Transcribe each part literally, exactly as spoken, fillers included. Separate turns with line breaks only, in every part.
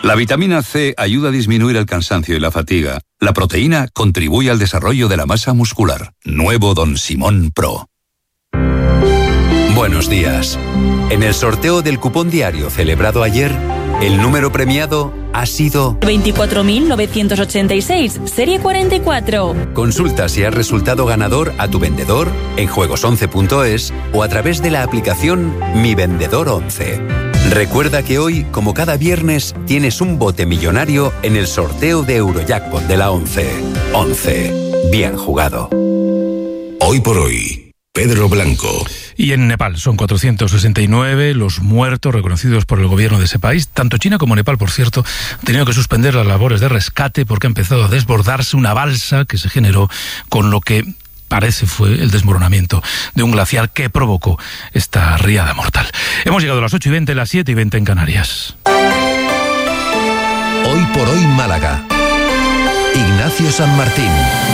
La vitamina C ayuda a disminuir el cansancio y la fatiga. La proteína contribuye al desarrollo de la masa muscular. Nuevo Don Simón Pro.
Buenos días. En el sorteo del cupón diario celebrado ayer, el número premiado ha sido
veinticuatro mil novecientos ochenta y seis, serie cuarenta y cuatro.
Consulta si has resultado ganador a tu vendedor en juegos once punto es o a través de la aplicación Mi Vendedor once. Recuerda que hoy, como cada viernes, tienes un bote millonario en el sorteo de Eurojackpot de la once. once. Bien jugado.
Hoy por hoy, Pedro Blanco.
Y en Nepal son cuatrocientos sesenta y nueve los muertos reconocidos por el gobierno de ese país. Tanto China como Nepal, por cierto, han tenido que suspender las labores de rescate porque ha empezado a desbordarse una balsa que se generó con lo que parece fue el desmoronamiento de un glaciar que provocó esta riada mortal. Hemos llegado a las ocho y veinte, las siete y veinte en Canarias.
Hoy por hoy Málaga. Ignacio San Martín.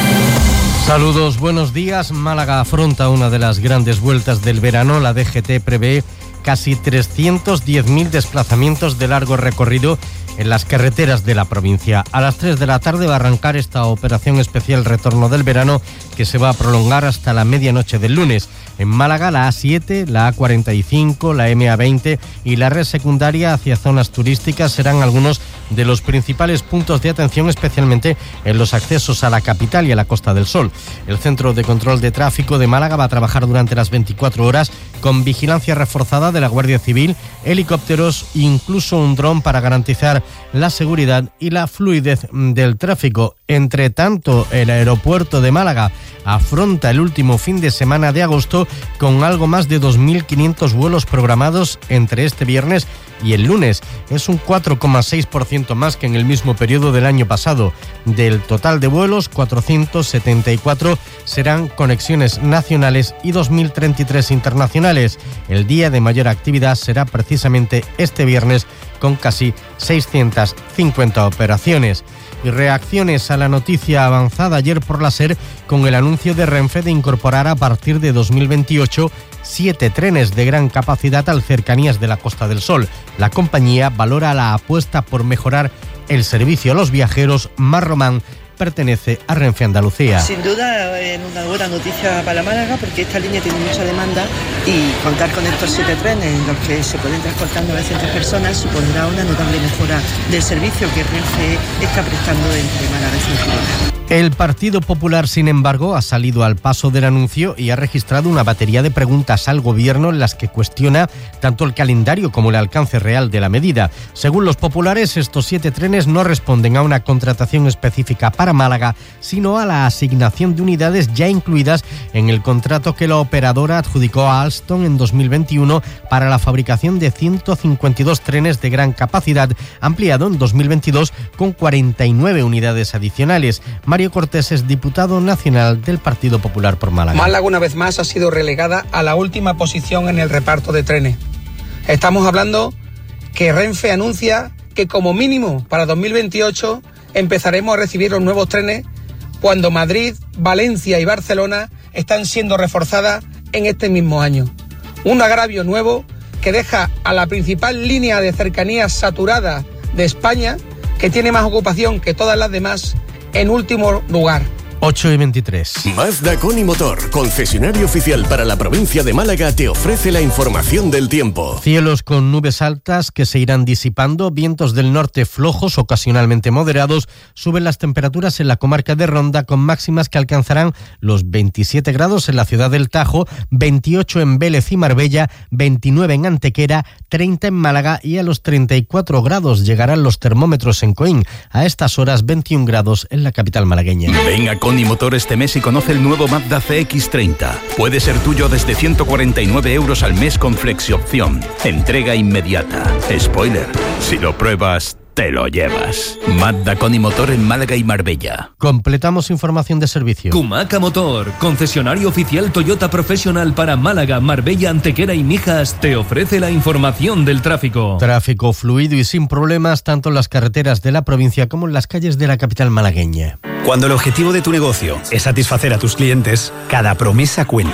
Saludos, buenos días. Málaga afronta una de las grandes vueltas del verano. La D G T prevé casi trescientos diez mil desplazamientos de largo recorrido en las carreteras de la provincia. A las tres de la tarde va a arrancar esta operación especial Retorno del Verano, que se va a prolongar hasta la medianoche del lunes. En Málaga, la A siete, la A cuarenta y cinco, la M A veinte y la red secundaria hacia zonas turísticas serán algunos de los principales puntos de atención, especialmente en los accesos a la capital y a la Costa del Sol. El Centro de Control de Tráfico de Málaga va a trabajar durante las veinticuatro horas con vigilancia reforzada de la Guardia Civil, helicópteros e incluso un dron para garantizar la seguridad y la fluidez del tráfico. Entre tanto, el aeropuerto de Málaga afronta el último fin de semana de agosto con algo más de dos mil quinientos vuelos programados entre este viernes y el lunes. Es un cuatro coma seis por ciento más que en el mismo periodo del año pasado. Del total de vuelos, cuatrocientos setenta y cuatro serán conexiones nacionales y dos mil treinta y tres internacionales. El día de mayor actividad será precisamente este viernes, con casi seiscientas cincuenta operaciones. Y reacciones a la noticia avanzada ayer por la SER con el anuncio de Renfe de incorporar a partir de dos mil veintiocho siete trenes de gran capacidad al cercanías de la Costa del Sol. La compañía valora la apuesta por mejorar el servicio a los viajeros. Mar Román pertenece a Renfe Andalucía.
Sin duda es una buena noticia para Málaga porque esta línea tiene mucha demanda y contar con estos siete trenes en los que se pueden transportar novecientas personas supondrá una notable mejora del servicio que Renfe está prestando entre Málaga y Fuengirola.
El Partido Popular, sin embargo, ha salido al paso del anuncio y ha registrado una batería de preguntas al Gobierno en las que cuestiona tanto el calendario como el alcance real de la medida. Según los populares, estos siete trenes no responden a una contratación específica para Málaga, sino a la asignación de unidades ya incluidas en el contrato que la operadora adjudicó a Alstom en dos mil veintiuno para la fabricación de ciento cincuenta y dos trenes de gran capacidad, ampliado en dos mil veintidós con cuarenta y nueve unidades adicionales. Mario Cortés es diputado nacional del Partido Popular por Málaga.
Málaga una vez más ha sido relegada a la última posición en el reparto de trenes. Estamos hablando que Renfe anuncia que como mínimo para dos mil veintiocho empezaremos a recibir los nuevos trenes cuando Madrid, Valencia y Barcelona están siendo reforzadas en este mismo año. Un agravio nuevo que deja a la principal línea de cercanías saturada de España, que tiene más ocupación que todas las demás, en último lugar.
ocho y veintitrés.
Mazda Coni Motor, concesionario oficial para la provincia de Málaga, te ofrece la información del tiempo.
Cielos con nubes altas que se irán disipando, vientos del norte flojos, ocasionalmente moderados. Suben las temperaturas en la comarca de Ronda con máximas que alcanzarán los veintisiete grados en la ciudad del Tajo, veintiocho en Vélez y Marbella, veintinueve en Antequera, treinta en Málaga y a los treinta y cuatro grados llegarán los termómetros en Coín. A estas horas veintiún grados en la capital malagueña.
Venga Coni Motor este mes y conoce el nuevo Mazda C X treinta. Puede ser tuyo desde ciento cuarenta y nueve euros al mes con flexiopción. Entrega inmediata. Spoiler, si lo pruebas, te lo llevas. Mazda Coni Motor en Málaga y Marbella.
Completamos información de servicio.
Kumaca Motor, concesionario oficial Toyota Professional para Málaga, Marbella, Antequera y Mijas, te ofrece la información del tráfico.
Tráfico fluido y sin problemas tanto en las carreteras de la provincia como en las calles de la capital malagueña.
Cuando el objetivo de tu negocio es satisfacer a tus clientes, cada promesa cuenta.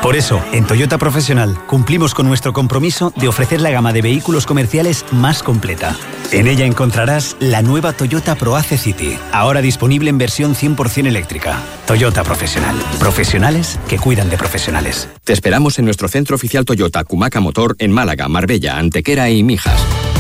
Por eso, en Toyota Profesional, cumplimos con nuestro compromiso de ofrecer la gama de vehículos comerciales más completa. En ella encontrarás la nueva Toyota ProAce City, ahora disponible en versión cien por ciento eléctrica. Toyota Profesional. Profesionales que cuidan de profesionales.
Te esperamos en nuestro centro oficial Toyota Cumaca Motor en Málaga, Marbella, Antequera y Mijas.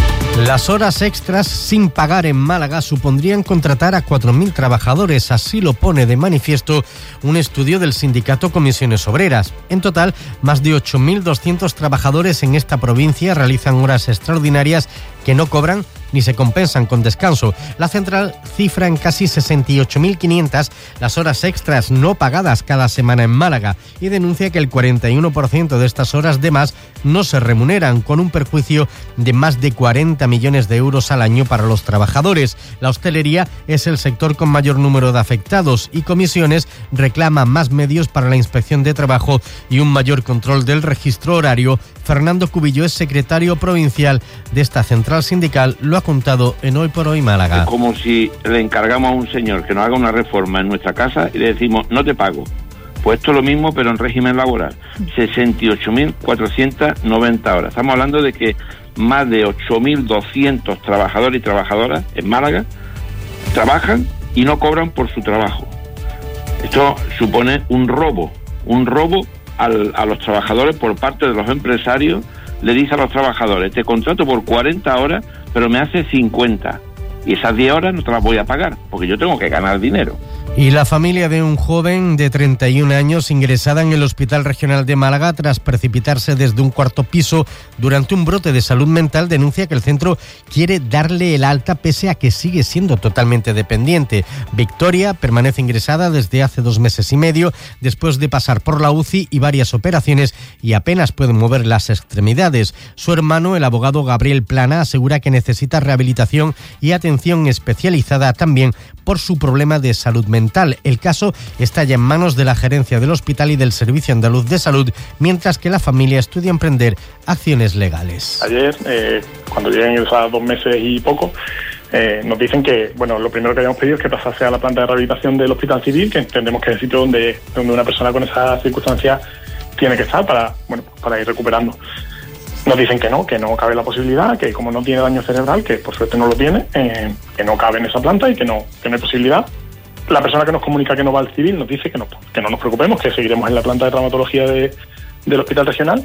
Las horas extras sin pagar en Málaga supondrían contratar a cuatro mil trabajadores, así lo pone de manifiesto un estudio del sindicato Comisiones Obreras. En total, más de ocho mil doscientos trabajadores en esta provincia realizan horas extraordinarias que no cobran ni se compensan con descanso. La central cifra en casi sesenta y ocho mil quinientas las horas extras no pagadas cada semana en Málaga y denuncia que el cuarenta y uno por ciento de estas horas de más no se remuneran, con un perjuicio de más de cuarenta millones de euros al año para los trabajadores. La hostelería es el sector con mayor número de afectados y Comisiones reclama más medios para la inspección de trabajo y un mayor control del registro horario. Fernando Cubillo es secretario provincial de esta central sindical, lo ha contado en Hoy por Hoy Málaga.
Es como si le encargamos a un señor que nos haga una reforma en nuestra casa y le decimos, no te pago. Pues esto es lo mismo, pero en régimen laboral. sesenta y ocho mil cuatrocientas noventa horas. Estamos hablando de que más de ocho mil doscientos trabajadores y trabajadoras en Málaga trabajan y no cobran por su trabajo. Esto supone un robo, un robo al, a los trabajadores por parte de los empresarios. Le dice a los trabajadores, te contrato por cuarenta horas, pero me hace cincuenta. Y esas diez horas no te las voy a pagar, porque yo tengo que ganar dinero.
Y la familia de un joven de treinta y un años ingresada en el Hospital Regional de Málaga tras precipitarse desde un cuarto piso durante un brote de salud mental denuncia que el centro quiere darle el alta pese a que sigue siendo totalmente dependiente. Victoria permanece ingresada desde hace dos meses y medio después de pasar por la U C I y varias operaciones y apenas puede mover las extremidades. Su hermano, el abogado Gabriel Plana, asegura que necesita rehabilitación y atención especializada también por su problema de salud mental. El caso está ya en manos de la gerencia del hospital y del Servicio Andaluz de Salud, mientras que la familia estudia emprender acciones legales.
Ayer, eh, cuando llegan ingresadas dos meses y poco, eh, nos dicen que, bueno, lo primero que habíamos pedido es que pasase a la planta de rehabilitación del Hospital Civil, que entendemos que es el sitio donde, donde una persona con esas circunstancias tiene que estar para, bueno, para ir recuperando. Nos dicen que no, que no cabe la posibilidad, que como no tiene daño cerebral, que por suerte no lo tiene, eh, que no cabe en esa planta y que no, que no hay posibilidad. La persona que nos comunica que no va al civil nos dice que no, que no nos preocupemos, que seguiremos en la planta de traumatología de, del Hospital Regional,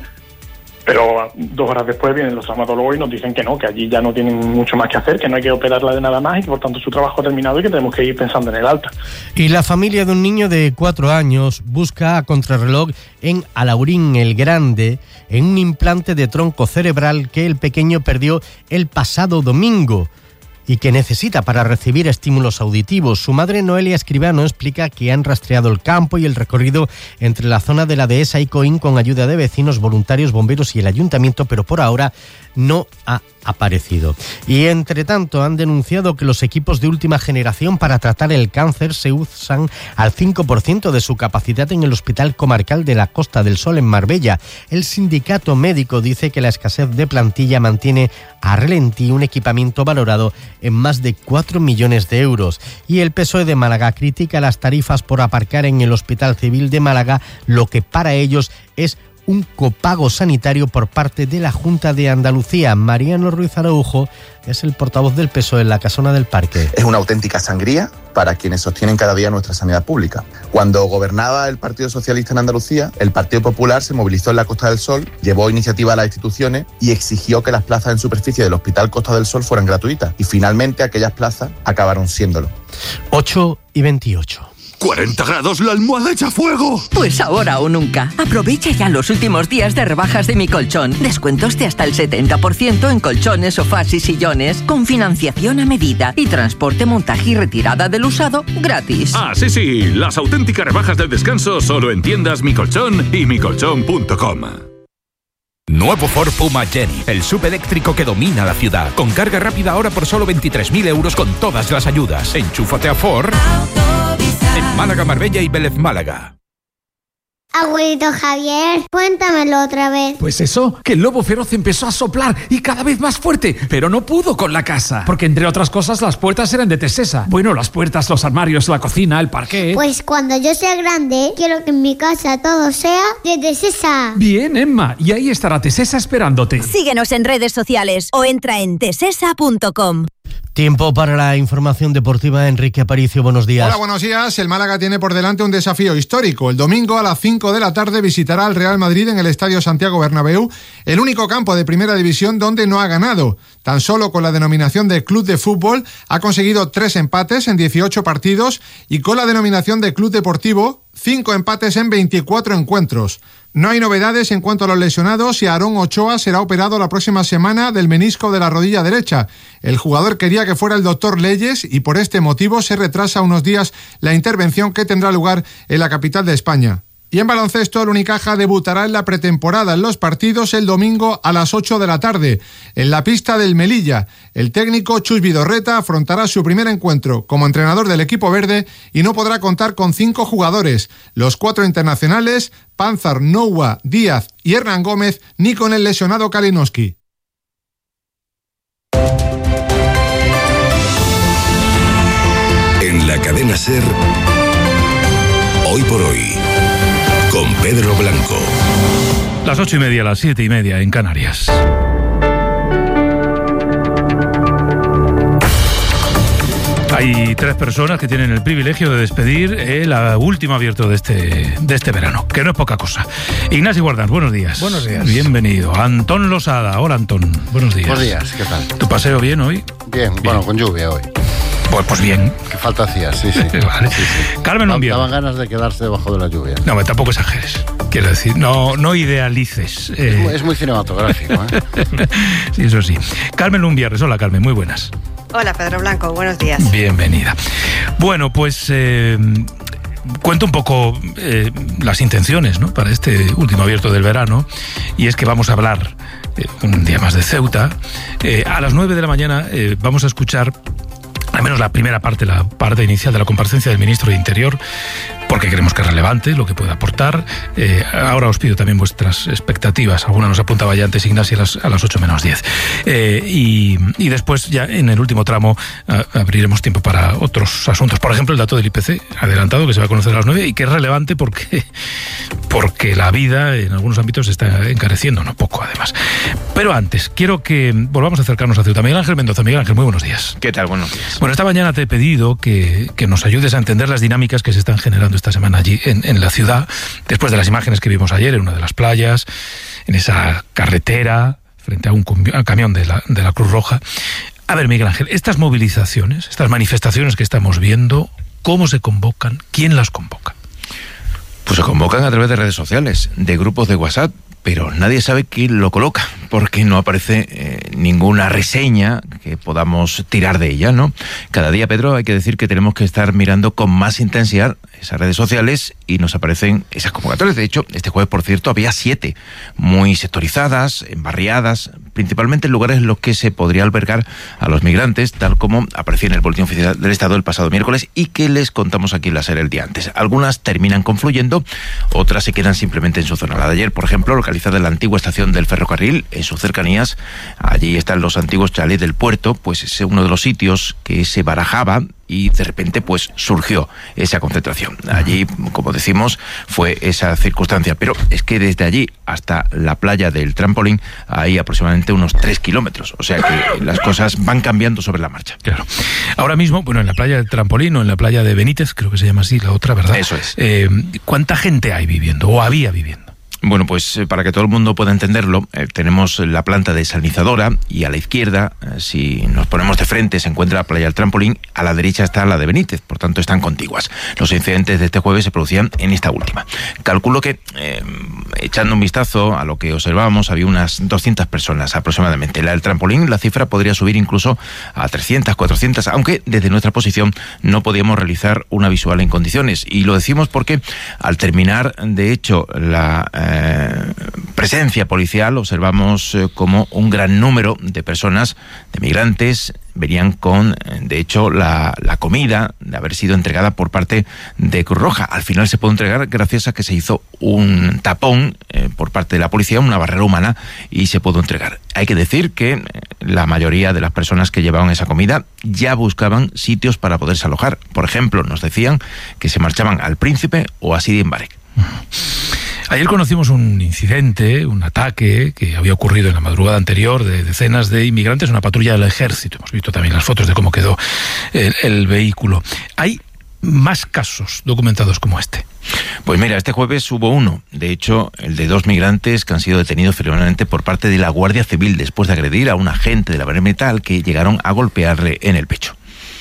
pero dos horas después vienen los traumatólogos y nos dicen que no, que allí ya no tienen mucho más que hacer, que no hay que operarla de nada más y que por tanto su trabajo ha terminado y que tenemos que ir pensando en el alta.
Y la familia de un niño de cuatro años busca a contrarreloj en Alaurín el Grande en un implante de tronco cerebral que el pequeño perdió el pasado domingo y que necesita para recibir estímulos auditivos. Su madre, Noelia Escribano, explica que han rastreado el campo y el recorrido entre la zona de la dehesa y Coín con ayuda de vecinos, voluntarios, bomberos y el ayuntamiento, pero por ahora no ha aparecido. Y entre tanto han denunciado que los equipos de última generación para tratar el cáncer se usan al cinco por ciento de su capacidad en el Hospital Comarcal de la Costa del Sol en Marbella. El sindicato médico dice que la escasez de plantilla mantiene a relentí un equipamiento valorado en más de cuatro millones de euros. Y el P S O E de Málaga critica las tarifas por aparcar en el Hospital Civil de Málaga, lo que para ellos es un copago sanitario por parte de la Junta de Andalucía. Mariano Ruiz Araujo es el portavoz del P S O E en la Casona del Parque.
Es una auténtica sangría para quienes sostienen cada día nuestra sanidad pública. Cuando gobernaba el Partido Socialista en Andalucía, el Partido Popular se movilizó en la Costa del Sol, llevó iniciativa a las instituciones y exigió que las plazas en superficie del Hospital Costa del Sol fueran gratuitas. Y finalmente aquellas plazas acabaron siéndolo.
ocho y veintiocho.
¡cuarenta grados, la almohada echa fuego!
Pues ahora o nunca. Aprovecha ya los últimos días de rebajas de Mi Colchón. Descuentos de hasta el setenta por ciento en colchones, sofás y sillones, con financiación a medida y transporte, montaje y retirada del usado gratis.
Ah, sí, sí, las auténticas rebajas del descanso solo en tiendas Mi Colchón y mi colchón punto com.
Nuevo Ford Puma Jenny, el subeléctrico que domina la ciudad. Con carga rápida ahora por solo veintitrés mil euros con todas las ayudas. Enchúfate a Ford en Málaga, Marbella y Vélez Málaga.
Abuelito Javier, cuéntamelo otra vez.
Pues eso, que el lobo feroz empezó a soplar y cada vez más fuerte, pero no pudo con la casa, porque entre otras cosas las puertas eran de Tesesa. Bueno, las puertas, los armarios, la cocina, el parquet.
Pues cuando yo sea grande, quiero que en mi casa todo sea de Tesesa.
Bien, Emma, y ahí estará Tesesa esperándote.
Síguenos en redes sociales o entra en tesesa punto com.
Tiempo para la información deportiva. Enrique Aparicio, buenos días.
Hola, buenos días. El Málaga tiene por delante un desafío histórico. El domingo a las cinco de la tarde visitará al Real Madrid en el Estadio Santiago Bernabéu, el único campo de primera división donde no ha ganado. Tan solo con la denominación de club de fútbol ha conseguido tres empates en dieciocho partidos y con la denominación de club deportivo, cinco empates en veinticuatro encuentros. No hay novedades en cuanto a los lesionados y Aarón Ochoa será operado la próxima semana del menisco de la rodilla derecha. El jugador quería que fuera el doctor Leyes y por este motivo se retrasa unos días la intervención que tendrá lugar en la capital de España. Y en baloncesto, el Unicaja debutará en la pretemporada en los partidos el domingo a las ocho de la tarde, en la pista del Melilla. El técnico Chus Vidorreta afrontará su primer encuentro como entrenador del equipo verde y no podrá contar con cinco jugadores, los cuatro internacionales, Panzar, Noua, Díaz y Hernán Gómez, ni con el lesionado Kalinowski.
En la cadena SER, hoy por hoy, con Pedro Blanco.
Las ocho y media, las siete y media en Canarias. Hay tres personas que tienen el privilegio de despedir el último abierto de este, de este verano, que no es poca cosa. Ignacio Guardans, buenos días.
Buenos días.
Bienvenido. Antón Losada. Hola, Antón. Buenos días.
Buenos días, ¿qué tal?
¿Tu paseo bien hoy?
Bien, bien. Bueno, con lluvia hoy.
Pues, pues bien.
Que falta hacía, sí, sí.
Vale.
sí, sí.
Carmen Lumbia.
Daban ganas de quedarse debajo de la lluvia.
No, tampoco exageres. Quiero decir, no, no idealices. Eh...
Es, muy, es muy cinematográfico, ¿eh?
Sí, eso sí. Carmen Lumbierres. Hola, Carmen, muy buenas.
Hola, Pedro Blanco, buenos días.
Bienvenida. Bueno, pues eh, cuento un poco eh, las intenciones, ¿no?, para este último abierto del verano, y es que vamos a hablar eh, un día más de Ceuta. Eh, a las nueve de la mañana eh, vamos a escuchar al menos la primera parte, la parte inicial de la comparecencia del ministro de Interior, porque creemos que es relevante lo que puede aportar. Eh, ahora os pido también vuestras expectativas. Alguna nos apuntaba ya antes Ignacio a las, a las ocho menos diez. Eh, y, y después, ya en el último tramo, a, abriremos tiempo para otros asuntos. Por ejemplo, el dato del I P C adelantado, que se va a conocer a las nueve y que es relevante porque, porque la vida en algunos ámbitos se está encareciendo, no poco además. Pero antes, quiero que volvamos a acercarnos a Ceuta. Miguel Ángel Mendoza. Miguel Ángel, muy buenos días.
¿Qué tal? Buenos días.
Bueno, esta mañana te he pedido que, que nos ayudes a entender las dinámicas que se están generando esta semana allí en, en la ciudad, después de las imágenes que vimos ayer en una de las playas, en esa carretera, frente a un camión de la, de la Cruz Roja. A ver, Miguel Ángel, estas movilizaciones, estas manifestaciones que estamos viendo, ¿cómo se convocan? ¿Quién las convoca?
Pues se convocan a través de redes sociales, de grupos de WhatsApp, pero nadie sabe quién lo coloca, porque no aparece eh, ninguna reseña que podamos tirar de ella, ¿no? Cada día, Pedro, hay que decir que tenemos que estar mirando con más intensidad esas redes sociales y nos aparecen esas convocatorias. De hecho, este jueves, por cierto, había siete, muy sectorizadas, embarriadas, principalmente en lugares en los que se podría albergar a los migrantes, tal como aparecía en el Boletín Oficial del Estado el pasado miércoles y que les contamos aquí en la SER el día antes. Algunas terminan confluyendo, otras se quedan simplemente en su zona. La de ayer, por ejemplo, localizada en la antigua estación del ferrocarril, en sus cercanías, allí están los antiguos chalés del puerto, pues es uno de los sitios que se barajaba y de repente pues surgió esa concentración. Allí, como decimos, fue esa circunstancia, pero es que desde allí hasta la playa del Trampolín hay aproximadamente unos tres kilómetros, o sea que las cosas van cambiando sobre la marcha.
Claro. Ahora mismo, bueno, en la playa del Trampolín o en la playa de Benítez, creo que se llama así la otra, ¿verdad?
Eso es.
Eh, ¿Cuánta gente hay viviendo o había viviendo?
Bueno, pues eh, para que todo el mundo pueda entenderlo, eh, tenemos la planta desalinizadora y a la izquierda, eh, si nos ponemos de frente, se encuentra la playa del Trampolín, a la derecha está la de Benítez, por tanto están contiguas. Los incidentes de este jueves se producían en esta última. Calculo que, eh, echando un vistazo a lo que observábamos, había unas doscientas personas aproximadamente. La del Trampolín, la cifra podría subir incluso a trescientas, cuatrocientas, aunque desde nuestra posición no podíamos realizar una visual en condiciones. Y lo decimos porque al terminar, de hecho, la... Eh, eh, presencia policial observamos eh, como un gran número de personas, de migrantes, venían con, de hecho, la, la comida de haber sido entregada por parte de Cruz Roja. Al final se pudo entregar gracias a que se hizo un tapón eh, por parte de la policía, una barrera humana, y se pudo entregar. Hay que decir que la mayoría de las personas que llevaban esa comida ya buscaban sitios para poderse alojar. Por ejemplo, nos decían que se marchaban al Príncipe o a Sidi Mbarek.
Ayer conocimos un incidente, un ataque que había ocurrido en la madrugada anterior de decenas de inmigrantes, una patrulla del ejército. Hemos visto también las fotos de cómo quedó el, el vehículo. ¿Hay más casos documentados como este?
Pues mira, este jueves hubo uno, de hecho, el de dos migrantes que han sido detenidos finalmente por parte de la Guardia Civil después de agredir a un agente de la Brigada Militar que llegaron a golpearle en el pecho.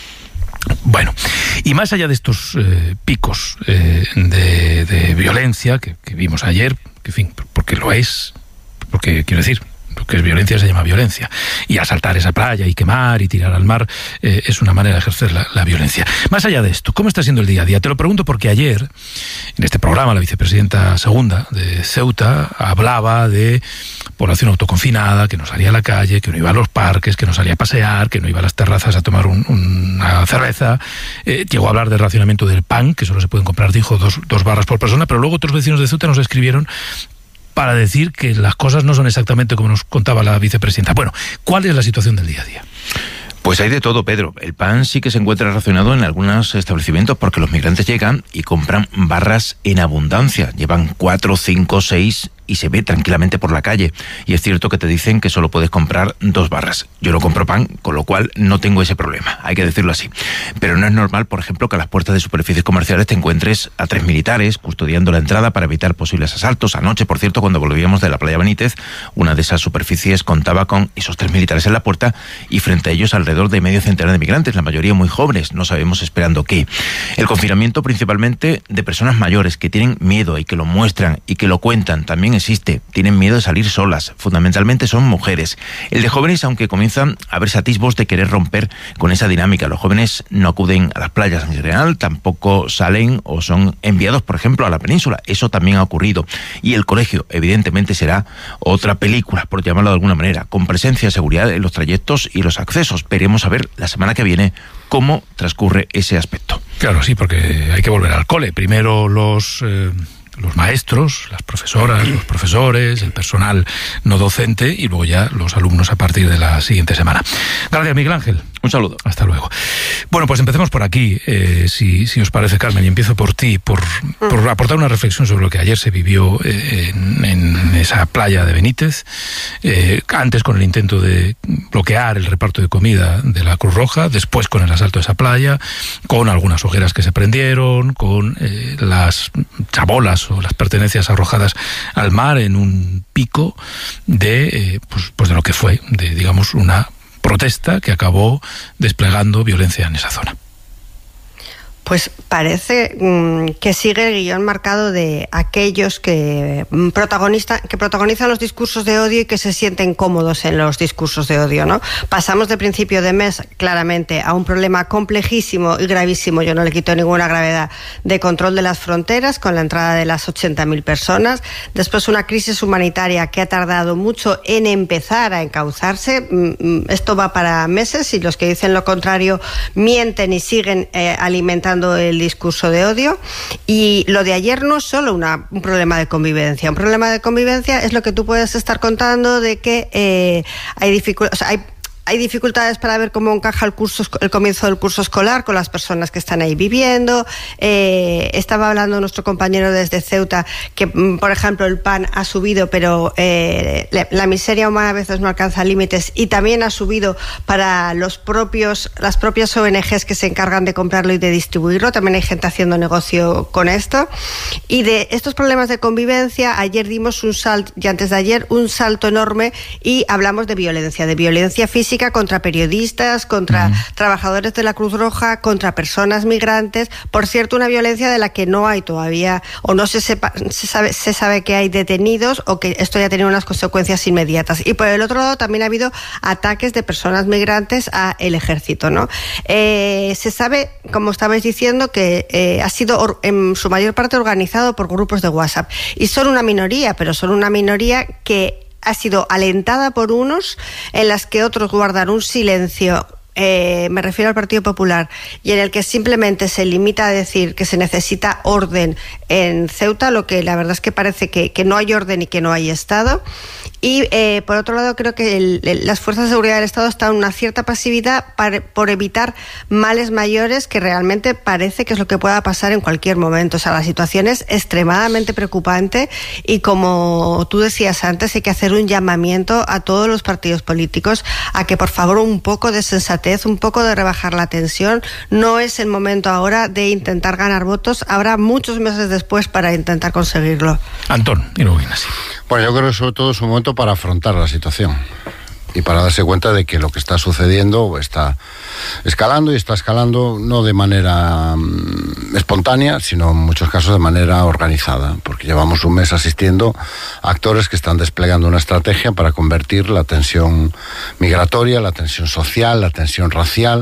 Bueno, y más allá de estos eh, picos eh, de, de violencia que, que vimos ayer, que en fin, porque lo es, porque quiero decir, lo que es violencia se llama violencia, y asaltar esa playa y quemar y tirar al mar eh, es una manera de ejercer la, la violencia. Más allá de esto, ¿cómo está siendo el día a día? Te lo pregunto porque ayer, en este programa, la vicepresidenta segunda de Ceuta hablaba de población autoconfinada, que no salía a la calle, que no iba a los parques, que no salía a pasear, que no iba a las terrazas a tomar un, una cerveza. Eh, llegó a hablar del racionamiento del pan, que solo se pueden comprar, dijo, dos, dos barras por persona, pero luego otros vecinos de Ceuta nos escribieron para decir que las cosas no son exactamente como nos contaba la vicepresidenta. Bueno, ¿cuál es la situación del día a día?
Pues hay de todo, Pedro. El pan sí que se encuentra racionado en algunos establecimientos porque los migrantes llegan y compran barras en abundancia. Llevan cuatro, cinco, seis y se ve tranquilamente por la calle. Y es cierto que te dicen que solo puedes comprar dos barras. Yo no compro pan, con lo cual no tengo ese problema, hay que decirlo así. Pero no es normal, por ejemplo, que a las puertas de superficies comerciales te encuentres a tres militares custodiando la entrada para evitar posibles asaltos. Anoche, por cierto, cuando volvíamos de la playa Benítez, una de esas superficies contaba con esos tres militares en la puerta y frente a ellos alrededor de medio centenar de migrantes, la mayoría muy jóvenes, no sabemos esperando qué. El confinamiento principalmente de personas mayores que tienen miedo y que lo muestran y que lo cuentan, también existe. Tienen miedo de salir solas, fundamentalmente son mujeres. El de jóvenes, aunque comienzan a verse atisbos de querer romper con esa dinámica. Los jóvenes no acuden a las playas en general, tampoco salen o son enviados, por ejemplo, a la península. Eso también ha ocurrido. Y el colegio, evidentemente, será otra película, por llamarlo de alguna manera, con presencia de seguridad en los trayectos y los accesos. Veremos a ver la semana que viene cómo transcurre ese aspecto.
Claro, sí, porque hay que volver al cole. Primero los... Eh... los maestros, las profesoras, los profesores, el personal no docente y luego ya los alumnos a partir de la siguiente semana. Gracias, Miguel Ángel.
Un saludo.
Hasta luego. Bueno, pues empecemos por aquí, eh, si, si os parece, Carmen, y empiezo por ti, por, por aportar una reflexión sobre lo que ayer se vivió eh, en, en esa playa de Benítez, eh, antes con el intento de bloquear el reparto de comida de la Cruz Roja, después con el asalto de esa playa, con algunas hogueras que se prendieron, con eh, las chabolas o las pertenencias arrojadas al mar en un pico de, eh, pues, pues de lo que fue, de, digamos, una protesta que acabó desplegando violencia en esa zona.
Pues parece mmm, que sigue el guión marcado de aquellos que, mmm, protagonista, que protagonizan los discursos de odio y que se sienten cómodos en los discursos de odio, ¿no? Pasamos de principio de mes claramente a un problema complejísimo y gravísimo, yo no le quito ninguna gravedad, de control de las fronteras con la entrada de las ochenta mil personas, después una crisis humanitaria que ha tardado mucho en empezar a encauzarse. Mmm, esto va para meses y los que dicen lo contrario mienten y siguen eh, alimentando el discurso de odio. Y lo de ayer no es solo una, un problema de convivencia. Un problema de convivencia es lo que tú puedes estar contando de que eh, hay dificultades, o sea, hay Hay dificultades para ver cómo encaja el curso, el comienzo del curso escolar con las personas que están ahí viviendo. Eh, estaba hablando nuestro compañero desde Ceuta que, por ejemplo, el pan ha subido, pero eh, la miseria humana a veces no alcanza límites, y también ha subido para los propios, las propias O N Ges que se encargan de comprarlo y de distribuirlo. También hay gente haciendo negocio con esto. Y de estos problemas de convivencia, ayer dimos un salto, y antes de ayer, un salto enorme, y hablamos de violencia, de violencia física política contra periodistas, contra mm. trabajadores de la Cruz Roja, contra personas migrantes. Por cierto, una violencia de la que no hay todavía, o no se, sepa, se, sabe, se sabe que hay detenidos, o que esto ya ha tenido unas consecuencias inmediatas. Y por el otro lado también ha habido ataques de personas migrantes a el ejército, ¿no? Eh, se sabe, como estabais diciendo, que eh, ha sido or, en su mayor parte organizado por grupos de WhatsApp. Y son una minoría, pero son una minoría que ha sido alentada por unos, en las que otros guardan un silencio. Eh, me refiero al Partido Popular, y en el que simplemente se limita a decir que se necesita orden en Ceuta, lo que la verdad es que parece que, que no hay orden y que no hay Estado. Y eh, por otro lado, creo que el, el, las fuerzas de seguridad del Estado están en una cierta pasividad para, por evitar males mayores, que realmente parece que es lo que pueda pasar en cualquier momento. O sea, la situación es extremadamente preocupante, y como tú decías antes, hay que hacer un llamamiento a todos los partidos políticos a que por favor un poco de sensatez, un poco de rebajar la tensión. No es el momento ahora de intentar ganar votos, habrá muchos meses después para intentar conseguirlo.
Antón, y luego así.
Bueno, yo creo que sobre todo es un momento para afrontar la situación y para darse cuenta de que lo que está sucediendo está escalando, y está escalando no de manera um, espontánea, sino en muchos casos de manera organizada, porque llevamos un mes asistiendo a actores que están desplegando una estrategia para convertir la tensión migratoria, la tensión social, la tensión racial,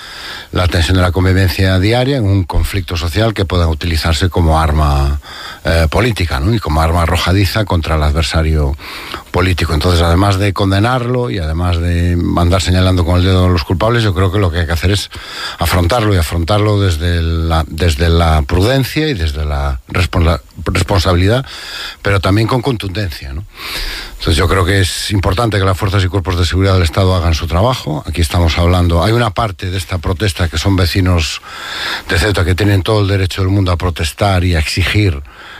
la tensión de la convivencia diaria en un conflicto social que pueda utilizarse como arma eh, política, ¿no? Y como arma arrojadiza contra el adversario político. Entonces, además de condenarlo y además de andar señalando con el dedo a los culpables, yo creo que lo que hay que hacer es afrontarlo, y afrontarlo desde la, desde la prudencia y desde la responsa- responsabilidad, pero también con contundencia, ¿no? Entonces yo creo que es importante que las fuerzas y cuerpos de seguridad del Estado hagan su trabajo. Aquí estamos hablando, hay una parte de esta protesta que son vecinos de Ceuta que tienen todo el derecho del mundo a protestar y a exigir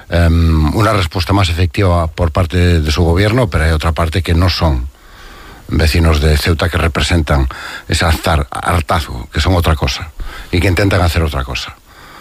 um, una respuesta más efectiva por parte de, de su gobierno, pero hay otra parte que no son vecinos de Ceuta, que representan ese hartazgo, que son otra cosa y que intentan hacer otra cosa,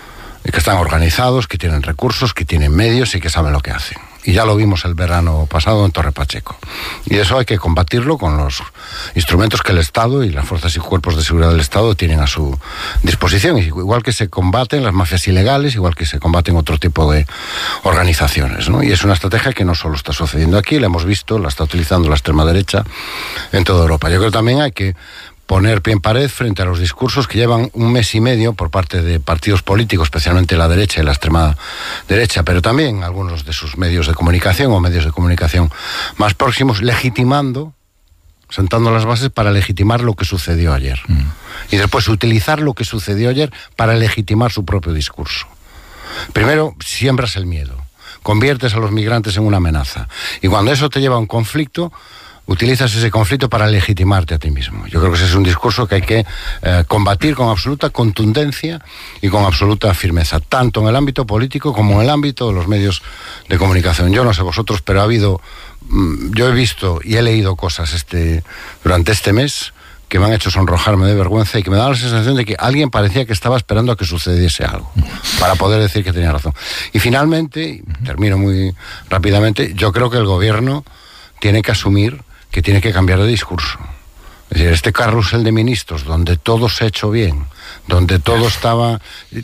y que están organizados, que tienen recursos, que tienen medios y que saben lo que hacen. Y ya lo vimos el verano pasado en Torre Pacheco. Y eso hay que combatirlo con los instrumentos que el Estado y las fuerzas y cuerpos de seguridad del Estado tienen a su disposición. Igual que se combaten las mafias ilegales, igual que se combaten otro tipo de organizaciones, ¿no? Y es una estrategia que no solo está sucediendo aquí, la hemos visto, la está utilizando la extrema derecha en toda Europa. Yo creo que también hay que poner pie en pared frente a los discursos que llevan un mes y medio por parte de partidos políticos, especialmente la derecha y la extrema derecha, pero también algunos de sus medios de comunicación o medios de comunicación más próximos, legitimando, sentando las bases para legitimar lo que sucedió ayer. Mm. Y después utilizar lo que sucedió ayer para legitimar su propio discurso. Primero, siembras el miedo, conviertes a los migrantes en una amenaza. Y cuando eso te lleva a un conflicto, utilizas ese conflicto para legitimarte a ti mismo. Yo creo que ese es un discurso que hay que eh, combatir con absoluta contundencia y con absoluta firmeza, tanto en el ámbito político como en el ámbito de los medios de comunicación. Yo no sé vosotros, pero ha habido, mmm, yo he visto y he leído cosas este durante este mes que me han hecho sonrojarme de vergüenza y que me da la sensación de que alguien parecía que estaba esperando a que sucediese algo para poder decir que tenía razón. Y finalmente, y termino muy rápidamente, yo creo que el gobierno tiene que asumir que tiene que cambiar de discurso. Es decir, este carrusel de ministros, donde todo se ha hecho bien, donde todo estaba...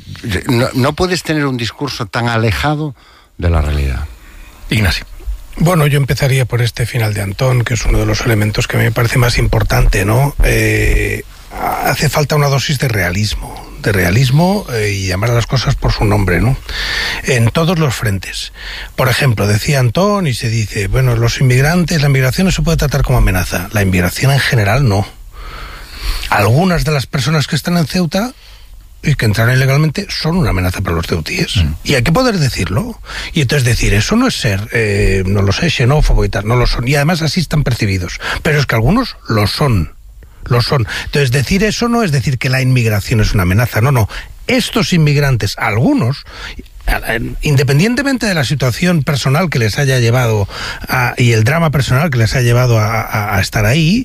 No, no puedes tener un discurso tan alejado de la realidad.
Ignacio.
Bueno, yo empezaría por este final de Antón, que es uno de los elementos que me parece más importante, ¿no? Eh, hace falta una dosis de realismo, de realismo eh, y llamar a las cosas por su nombre, ¿no? En todos los frentes. Por ejemplo, decía Antón y se dice, bueno, los inmigrantes, la inmigración no se puede tratar como amenaza. La inmigración en general no. Algunas de las personas que están en Ceuta y que entraron ilegalmente son una amenaza para los ceutíes. Mm. Y hay que poder decirlo. Y entonces decir, eso no es ser, eh, no lo sé, xenófobo y tal, no lo son. Y además así están percibidos. Pero es que algunos lo son. Lo son. Entonces decir eso no es decir que la inmigración es una amenaza. No, no. Estos inmigrantes, algunos, independientemente de la situación personal que les haya llevado a, y el drama personal que les haya llevado a, a, a estar ahí,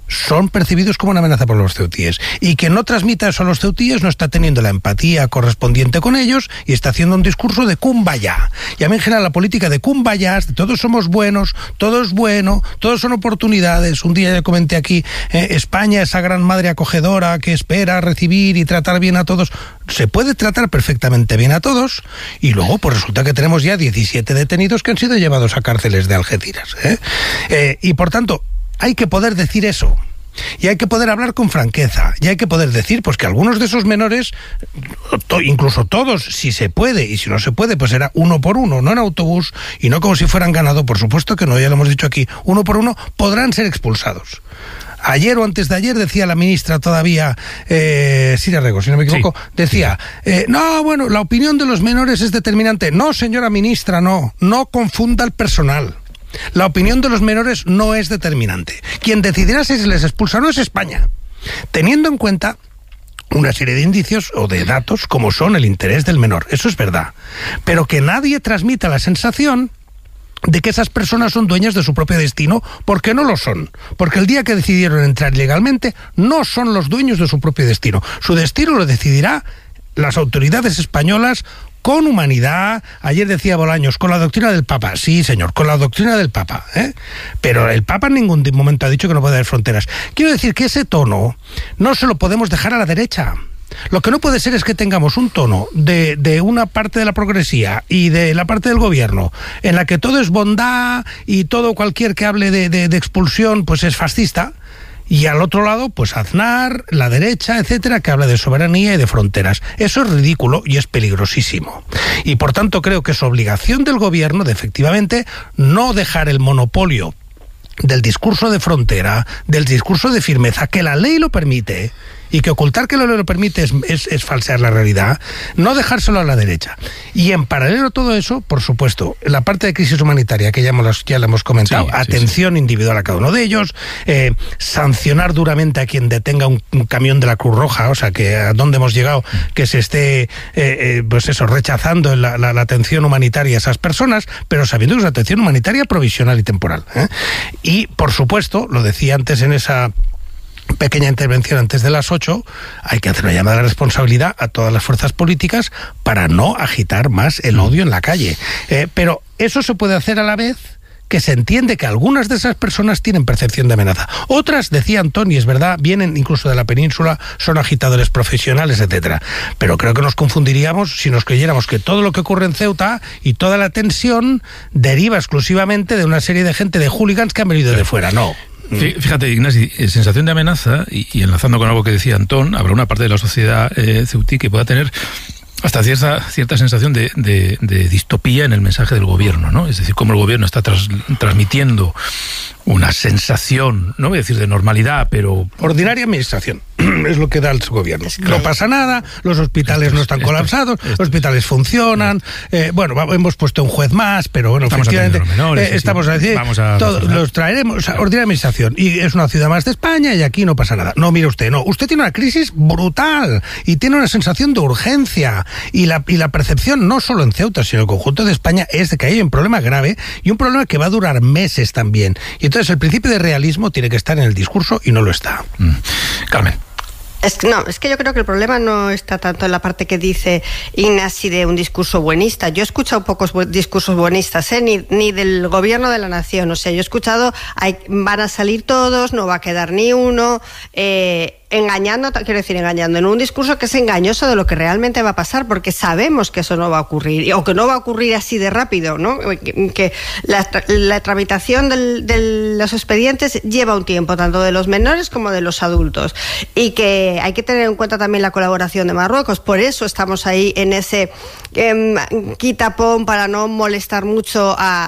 son percibidos como una amenaza por los ceutíes. Y quien no transmita eso a los ceutíes no está teniendo la empatía correspondiente con ellos y está haciendo un discurso de kumbaya. Y a mí en general la política de kumbayas, de todos somos buenos, todo es bueno, todos son oportunidades. Un día ya comenté aquí, eh, España, esa gran madre acogedora que espera recibir y tratar bien a todos. Se puede tratar perfectamente bien a todos y luego pues resulta que tenemos ya diecisiete detenidos que han sido llevados a cárceles de Algeciras. ¿eh? Eh, y por tanto, hay que poder decir eso. Y hay que poder hablar con franqueza. Y hay que poder decir pues que algunos de esos menores, to, incluso todos, si se puede, y si no se puede, pues será uno por uno, no en autobús, y no como si fueran ganado, por supuesto que no, ya lo hemos dicho aquí, uno por uno, podrán ser expulsados. Ayer o antes de ayer decía la ministra todavía, eh, Sira Rego, si no me equivoco, sí, decía, sí. Eh, no, bueno, la opinión de los menores es determinante. No, señora ministra, no, no confunda el personal. La opinión de los menores no es determinante. Quien decidirá si se les expulsa no es España, teniendo en cuenta una serie de indicios o de datos como son el interés del menor. Eso es verdad. Pero que nadie transmita la sensación de que esas personas son dueñas de su propio destino, porque no lo son. Porque el día que decidieron entrar ilegalmente, no son los dueños de su propio destino. Su destino lo decidirá las autoridades españolas con humanidad. Ayer decía Bolaños, con la doctrina del Papa. Sí, señor, con la doctrina del Papa, ¿eh? Pero el Papa en ningún momento ha dicho que no puede haber fronteras. Quiero decir que ese tono no se lo podemos dejar a la derecha. Lo que no puede ser es que tengamos un tono de, de una parte de la progresía y de la parte del gobierno en la que todo es bondad y todo cualquier que hable de, de, de expulsión pues es fascista. Y al otro lado, pues Aznar, la derecha, etcétera, que habla de soberanía y de fronteras. Eso es ridículo y es peligrosísimo. Y por tanto creo que es obligación del gobierno de efectivamente no dejar el monopolio del discurso de frontera, del discurso de firmeza, que la ley lo permite, y que ocultar que la ley lo permite es, es, es falsear la realidad, no dejárselo a la derecha. Y en paralelo a todo eso, por supuesto, la parte de crisis humanitaria, que ya, hemos, ya la hemos comentado, sí, atención sí, sí. individual a cada uno de ellos, eh, sancionar duramente a quien detenga un, un camión de la Cruz Roja, o sea, que a dónde hemos llegado, que se esté, eh, eh, pues eso, rechazando la, la, la atención humanitaria a esas personas, pero sabiendo que es una atención humanitaria provisional y temporal. ¿eh? Y, por supuesto, lo decía antes en esa pequeña intervención antes de las ocho, hay que hacer una llamada de responsabilidad a todas las fuerzas políticas para no agitar más el odio en la calle. Eh, pero eso se puede hacer a la vez que se entiende que algunas de esas personas tienen percepción de amenaza. Otras, decía Antón, y es verdad, vienen incluso de la península, son agitadores profesionales, etcétera. Pero creo que nos confundiríamos si nos creyéramos que todo lo que ocurre en Ceuta y toda la tensión deriva exclusivamente de una serie de gente, de hooligans que han venido de fuera. No.
Fíjate, Ignasi, sensación de amenaza, y, y enlazando con algo que decía Antón, habrá una parte de la sociedad eh, ceutí que pueda tener hasta cierta, cierta sensación de, de, de distopía en el mensaje del gobierno, ¿no? Es decir, cómo el gobierno está tras, transmitiendo una sensación, no voy a decir de normalidad, pero...
Ordinaria administración, es lo que da el gobierno. Es que no pasa nada, los hospitales esto, no están esto, colapsados, esto, los hospitales funcionan, eh, bueno, hemos puesto un juez más, pero bueno, estamos efectivamente, menores, eh, estamos a decir, vamos a todo, los traeremos, o sea, ordinaria administración, y es una ciudad más de España y aquí no pasa nada. No, mire usted, no, usted tiene una crisis brutal y tiene una sensación de urgencia, y la, y la percepción no solo en Ceuta, sino en el conjunto de España, es de que hay un problema grave y un problema que va a durar meses también. Y entonces el principio de realismo tiene que estar en el discurso y no lo está.
Mm. Carmen.
Es que, no, es que yo creo que el problema no está tanto en la parte que dice Ignasi de un discurso buenista. Yo he escuchado pocos bu- discursos buenistas, ¿eh? ni, ni del gobierno de la nación. O sea, yo he escuchado, hay, van a salir todos, no va a quedar ni uno, eh, engañando, quiero decir, engañando en un discurso que es engañoso de lo que realmente va a pasar, porque sabemos que eso no va a ocurrir, o que no va a ocurrir así de rápido, ¿no? Que, que la, la tramitación del, de los expedientes lleva un tiempo, tanto de los menores como de los adultos, y que hay que tener en cuenta también la colaboración de Marruecos. Por eso estamos ahí en ese eh, quitapón para no molestar mucho a,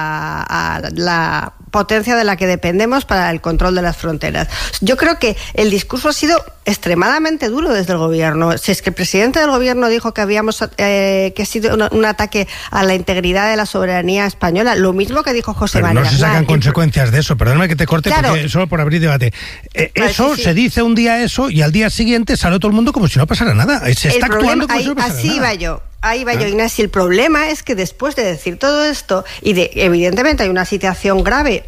a, a la potencia de la que dependemos para el control de las fronteras. Yo creo que el discurso ha sido extremadamente duro desde el gobierno. Si es que el presidente del gobierno dijo que habíamos eh, que ha sido un, un ataque a la integridad de la soberanía española, lo mismo que dijo José
Pero
María.
No se sacan
Aznar.
consecuencias de eso, perdóname que te corte, claro, porque solo por abrir debate. Eh, vale, eso sí, sí. Se dice un día eso y al día siguiente sale todo el mundo como si no pasara nada. Se está
el
actuando
problema,
como
ahí,
si no pasara
así
nada.
iba yo. Ahí va yo, Inés, y el problema es que después de decir todo esto, y de evidentemente hay una situación grave,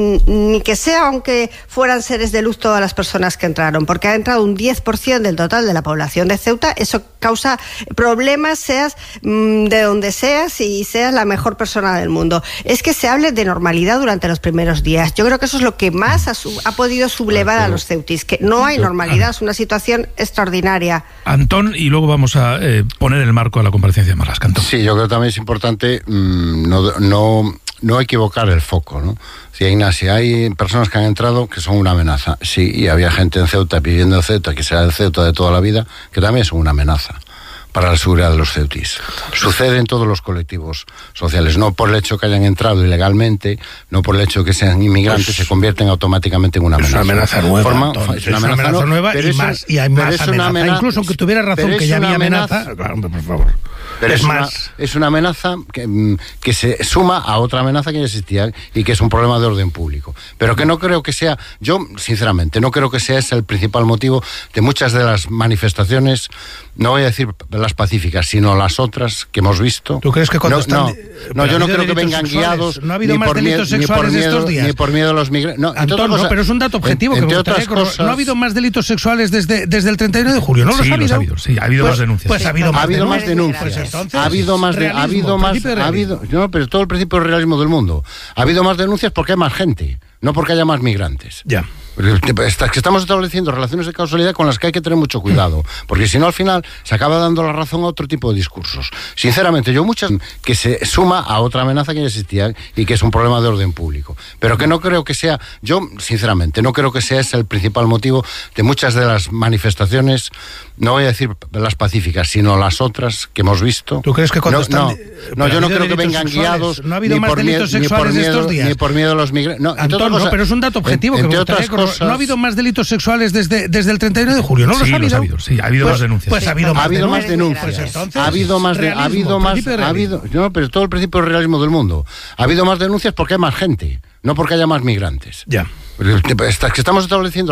ni que sea aunque fueran seres de luz todas las personas que entraron, porque ha entrado un diez por ciento del total de la población de Ceuta, eso causa problemas, seas de donde seas y seas la mejor persona del mundo. Es que se hable de normalidad durante los primeros días. Yo creo que eso es lo que más ha, ha podido sublevar a los ceutis, que no hay normalidad, es una situación extraordinaria.
Antón, y luego vamos a eh, poner el marco a la comparecencia de Marlaska. Antón.
Sí, yo creo que también es importante mmm, no, no, no equivocar el foco, ¿no? Sí, Ignacio, hay personas que han entrado que son una amenaza. Sí, y había gente en Ceuta pidiendo en Ceuta que sea el Ceuta de toda la vida, que también son una amenaza para la seguridad de los ceutis. Sucede en todos los colectivos sociales, no por el hecho que hayan entrado ilegalmente, no por el hecho que sean inmigrantes, pues, se convierten automáticamente en una amenaza.
Es una amenaza nueva.
Forma,
Tom,
es una amenaza,
amenaza
no,
nueva y,
es,
más, y hay más amenaza. amenaza. Incluso aunque tuviera razón que ya había amenaza, amenaza claro, por favor.
Pero es,
es,
una,
más.
es una amenaza que, que se suma a otra amenaza que ya existía y que es un problema de orden público. Pero que no creo que sea, yo sinceramente, no creo que sea ese el principal motivo de muchas de las manifestaciones, no voy a decir las pacíficas, sino las otras que hemos visto.
¿Tú crees que cuando
no,
están...
No, no yo no creo que vengan
sexuales?
guiados
¿No ha habido
ni
más
por
delitos
miedo,
sexuales
ni por miedo,
estos días?
Ni por miedo a los migrantes. No,
Antón, no, pero es un dato objetivo
en,
que me gustaría
cosas,
¿No ha habido más delitos sexuales desde, desde el treinta y uno de julio? ¿No
sí,
los ha habido?
Ha habido, sí, ha habido
pues,
más denuncias.
Pues
sí.
ha habido más,
ha habido
denuncias.
más denuncias.
Pues entonces,
ha habido más, de, ha habido más, ha habido, no, pero todo el principio del realismo del mundo. Ha habido más denuncias porque hay más gente, no porque haya más migrantes.
Ya.
Estamos estableciendo relaciones de causalidad con las que hay que tener mucho cuidado, porque si no al final se acaba dando la razón a otro tipo de discursos. Sinceramente, yo muchas que se suma a otra amenaza que ya existía y que es un problema de orden público, pero que no creo que sea, yo sinceramente no creo que sea ese el principal motivo de muchas de las manifestaciones, no voy a decir las pacíficas, sino las otras que hemos visto.
¿Tú crees que cuando
no,
están...
no, no yo no creo que vengan
sexuales?
guiados
¿No ha habido
ni,
más
por miedo,
delitos
ni por
sexuales
miedo
estos días?
ni por miedo a los migrantes. No,
Antón, no, pero es un dato objetivo
en,
que me gustaría
otras cosas,
¿No ha habido más delitos sexuales desde, desde el treinta y uno de julio? ¿No los
sí,
ha habido?
Los ha habido? Sí, ha habido
pues,
más denuncias.
Pues ha habido más,
ha habido
denuncias.
más denuncias.
Pues entonces,
ha habido más, de, ha habido más, ha habido, no, pero todo el principio del realismo del mundo. Ha habido más denuncias porque hay más gente, no porque haya más migrantes.
Ya.
Que estamos estableciendo